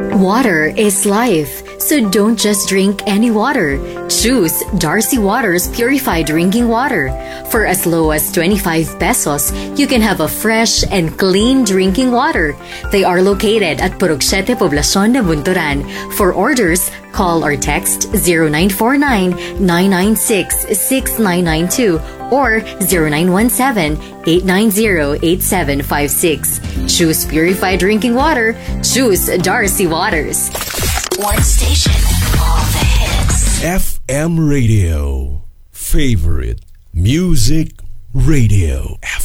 Water is life, so don't just drink any water. Choose Darcy Waters Purified Drinking Water. For as low as 25 pesos, you can have a fresh and clean drinking water. They are located at Purok 7 Poblacion de Bunturan. For orders, call or text 0949-996-6992 or 0917-890-8756. Choose purified drinking water. Choose Darcy Waters. One station, all the hits. FM Radio. Favorite Music Radio.